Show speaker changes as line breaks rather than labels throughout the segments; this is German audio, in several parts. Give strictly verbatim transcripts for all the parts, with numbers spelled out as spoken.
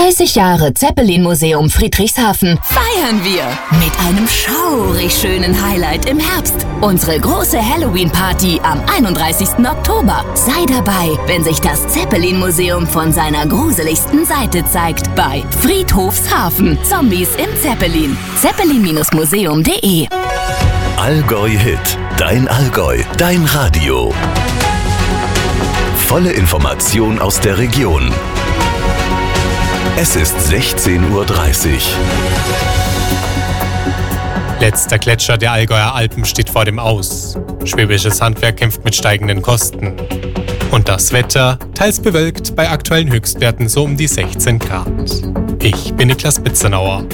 dreißig Jahre Zeppelin-Museum Friedrichshafen feiern wir mit einem schaurig schönen Highlight im Herbst. Unsere große Halloween-Party am einunddreißigsten Oktober. Sei dabei, wenn sich das Zeppelin-Museum von seiner gruseligsten Seite zeigt bei Friedhofshafen. Zombies im Zeppelin. zeppelin Museum punkt de
Allgäu Hit. Dein Allgäu. Dein Radio. Volle Information aus der Region. Es ist sechzehn Uhr dreißig.
Letzter Gletscher der Allgäuer Alpen steht vor dem Aus. Schwäbisches Handwerk kämpft mit steigenden Kosten. Und das Wetter, teils bewölkt, bei aktuellen Höchstwerten so um die sechzehn Grad. Ich bin Niklas Bitzenauer.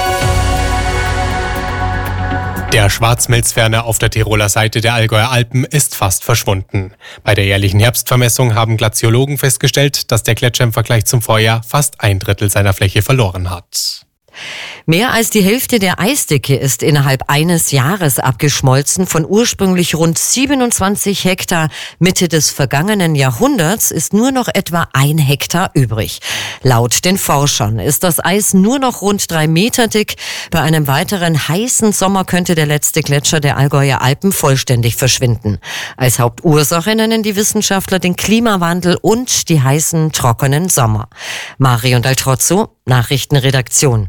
Der Schwarzmelzferner auf der Tiroler Seite der Allgäuer Alpen ist fast verschwunden. Bei der jährlichen Herbstvermessung haben Glaziologen festgestellt, dass der Gletscher im Vergleich zum Vorjahr fast ein Drittel seiner Fläche verloren hat.
Mehr als die Hälfte der Eisdecke ist innerhalb eines Jahres abgeschmolzen. Von ursprünglich rund siebenundzwanzig Hektar Mitte des vergangenen Jahrhunderts ist nur noch etwa ein Hektar übrig. Laut den Forschern ist das Eis nur noch rund drei Meter dick. Bei einem weiteren heißen Sommer könnte der letzte Gletscher der Allgäuer Alpen vollständig verschwinden. Als Hauptursache nennen die Wissenschaftler den Klimawandel und die heißen, trockenen Sommer. Marion Daltrozzo, Nachrichtenredaktion.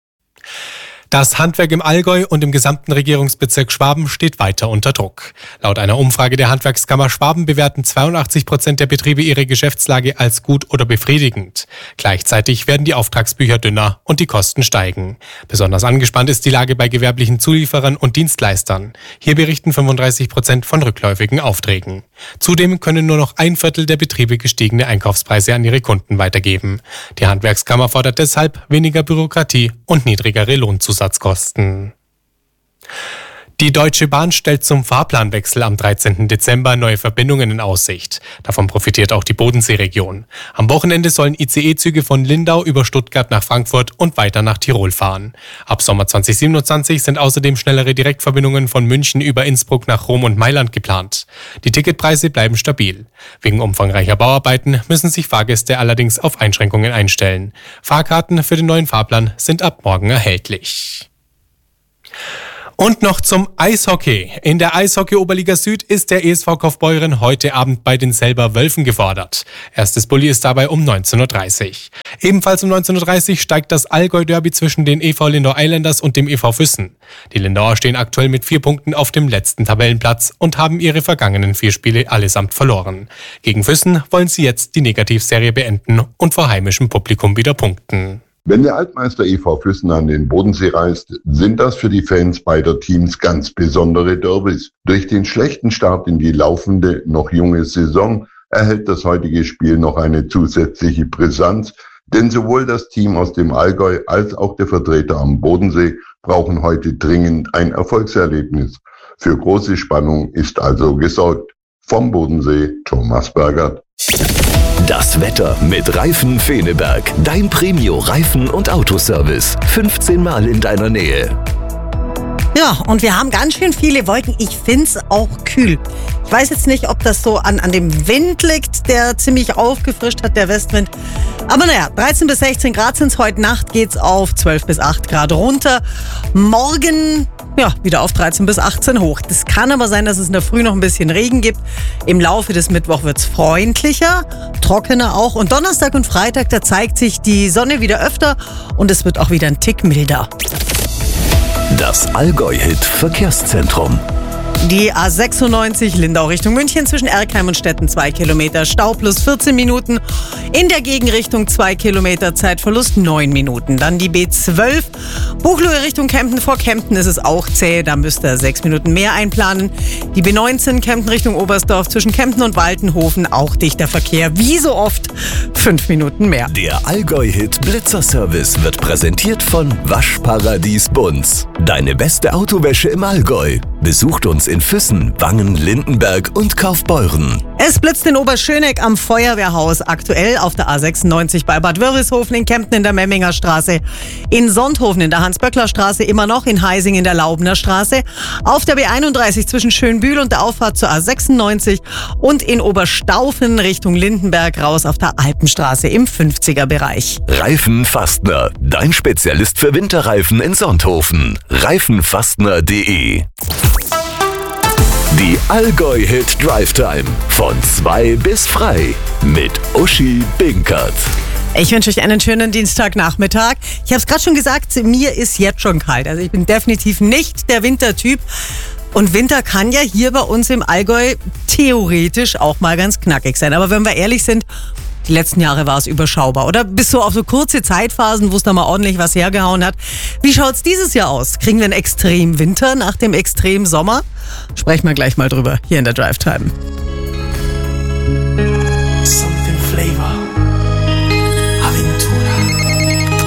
Das Handwerk im Allgäu und im gesamten Regierungsbezirk Schwaben steht weiter unter Druck. Laut einer Umfrage der Handwerkskammer Schwaben bewerten zweiundachtzig Prozent der Betriebe ihre Geschäftslage als gut oder befriedigend. Gleichzeitig werden die Auftragsbücher dünner und die Kosten steigen. Besonders angespannt ist die Lage bei gewerblichen Zulieferern und Dienstleistern. Hier berichten fünfunddreißig Prozent von rückläufigen Aufträgen. Zudem können nur noch ein Viertel der Betriebe gestiegene Einkaufspreise an ihre Kunden weitergeben. Die Handwerkskammer fordert deshalb weniger Bürokratie und niedrigere Lohnzusatzkosten. Die Deutsche Bahn stellt zum Fahrplanwechsel am dreizehnten Dezember neue Verbindungen in Aussicht. Davon profitiert auch die Bodenseeregion. Am Wochenende sollen I C E-Züge von Lindau über Stuttgart nach Frankfurt und weiter nach Tirol fahren. Ab Sommer zwanzig siebenundzwanzig sind außerdem schnellere Direktverbindungen von München über Innsbruck nach Rom und Mailand geplant. Die Ticketpreise bleiben stabil. Wegen umfangreicher Bauarbeiten müssen sich Fahrgäste allerdings auf Einschränkungen einstellen. Fahrkarten für den neuen Fahrplan sind ab morgen erhältlich. Und noch zum Eishockey. In der Eishockey-Oberliga Süd ist der E S V Kaufbeuren heute Abend bei den Selber Wölfen gefordert. Erstes Bulli ist dabei um neunzehn Uhr dreißig. Ebenfalls um neunzehn Uhr dreißig steigt das Allgäu-Derby zwischen den E V Lindau Islanders und dem E V Füssen. Die Lindauer stehen aktuell mit vier Punkten auf dem letzten Tabellenplatz und haben ihre vergangenen vier Spiele allesamt verloren. Gegen Füssen wollen sie jetzt die Negativserie beenden und vor heimischem Publikum wieder punkten.
Wenn der Altmeister E V Füssen an den Bodensee reist, sind das für die Fans beider Teams ganz besondere Derbys. Durch den schlechten Start in die laufende, noch junge Saison erhält das heutige Spiel noch eine zusätzliche Brisanz, denn sowohl das Team aus dem Allgäu als auch der Vertreter am Bodensee brauchen heute dringend ein Erfolgserlebnis. Für große Spannung ist also gesorgt. Vom Bodensee, Thomas Bergert.
Das Wetter mit Reifen Feneberg. Dein Premio-Reifen- und Autoservice. fünfzehn Mal in deiner Nähe.
Ja, und wir haben ganz schön viele Wolken. Ich find's auch kühl. Ich weiß jetzt nicht, ob das so an, an dem Wind liegt, der ziemlich aufgefrischt hat, der Westwind. Aber naja, dreizehn bis sechzehn Grad sind's. Heute Nacht geht's auf zwölf bis acht Grad runter. Morgen, ja, wieder auf dreizehn bis achtzehn hoch. Das kann aber sein, dass es in der Früh noch ein bisschen Regen gibt. Im Laufe des Mittwochs wird's freundlicher, trockener auch. Und Donnerstag und Freitag, da zeigt sich die Sonne wieder öfter und es wird auch wieder ein Tick milder.
Das Allgäu-Hit Verkehrszentrum.
Die A sechsundneunzig Lindau Richtung München zwischen Erkheim und Stetten zwei Kilometer, Stau plus vierzehn Minuten. In der Gegenrichtung zwei Kilometer, Zeitverlust neun Minuten. Dann die B zwölf, Buchloe Richtung Kempten. Vor Kempten ist es auch zäh, da müsst ihr sechs Minuten mehr einplanen. Die B neunzehn, Kempten Richtung Oberstdorf zwischen Kempten und Waltenhofen, auch dichter Verkehr. Wie so oft, fünf Minuten mehr.
Der Allgäu-Hit Blitzerservice wird präsentiert von Waschparadies Bunz. Deine beste Autowäsche im Allgäu. Besucht uns uns in Füssen, Wangen, Lindenberg und Kaufbeuren.
Es blitzt in Oberschöneck am Feuerwehrhaus, aktuell auf der A sechsundneunzig bei Bad Wörishofen, in Kempten in der Memminger Straße, in Sonthofen in der Hans-Böckler-Straße, immer noch in Heising in der Laubener Straße, auf der B einunddreißig zwischen Schönbühl und der Auffahrt zur A sechsundneunzig und in Oberstaufen Richtung Lindenberg raus auf der Alpenstraße im fünfziger Bereich.
Reifen Fastner, dein Spezialist für Winterreifen in Sonthofen. reifenfastner punkt de. Die Allgäu-Hit Drive Time. Von zwei bis frei. Mit Uschi Binkert.
Ich wünsche euch einen schönen Dienstagnachmittag. Ich habe es gerade schon gesagt, mir ist jetzt schon kalt. Also ich bin definitiv nicht der Wintertyp. Und Winter kann ja hier bei uns im Allgäu theoretisch auch mal ganz knackig sein. Aber wenn wir ehrlich sind, die letzten Jahre war es überschaubar, oder? Bis so auf so kurze Zeitphasen, wo es da mal ordentlich was hergehauen hat. Wie schaut's dieses Jahr aus? Kriegen wir einen extremen Winter nach dem extremen Sommer? Sprechen wir gleich mal drüber hier in der Drive Time.